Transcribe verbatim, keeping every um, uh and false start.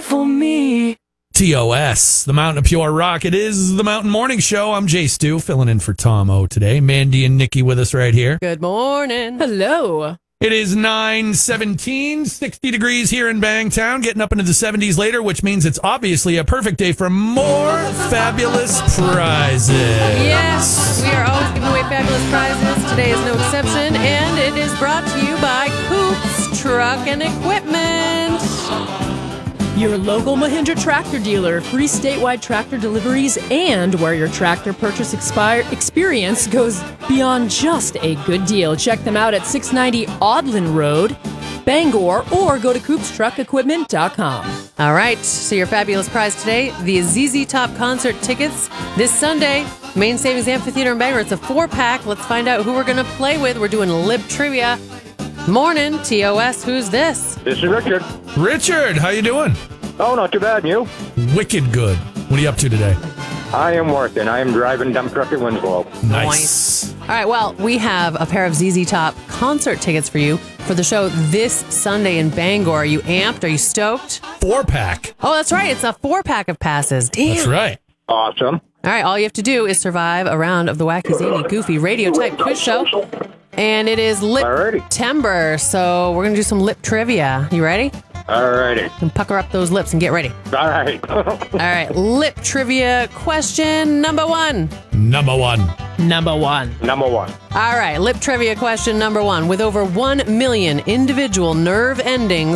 for me. T O S, the Mountain of Pure Rock. It is the Mountain Morning Show. I'm Jay Stu, filling in for Tom O today. Mandy and Nikki with us right here. Good morning. Hello. It is nine seventeen, sixty degrees here in Bangtown, getting up into the seventies later, which means it's obviously a perfect day for more fabulous prizes. Yes, we are always giving away fabulous prizes. Today is no exception, and it is brought to you by Coops Truck and Equipment. Your local Mahindra tractor dealer, free statewide tractor deliveries, and where your tractor purchase expire experience goes beyond just a good deal. Check them out at six ninety Audlin Road, Bangor, or go to coops truck equipment dot com. All right, so your fabulous prize today, the Z Z Top concert tickets this Sunday, Main Savings Amphitheater in Bangor. It's a four-pack. Let's find out who we're going to play with. We're doing Lib Trivia. Morning, T O S. Who's this? This is Richard. Richard, how you doing? Oh, not too bad, and you? Wicked good. What are you up to today? I am working. I am driving dump truck at Winslow. Nice. All right, well, we have a pair of Z Z Top concert tickets for you for the show this Sunday in Bangor. Are you amped? Are you stoked? Four pack. Oh, that's right. It's a four-pack of passes. Damn. That's right. Awesome. All right, all you have to do is survive a round of the Wacky, Zany, Goofy radio-type quiz show. And it is Alrighty. Lip-tember, so we're going to do some lip trivia. You ready? Alrighty. And pucker up those lips and get ready. All right. All right, lip trivia question number one. Number one. Number one. Number one. All right, lip trivia question number one. With over one million individual nerve endings,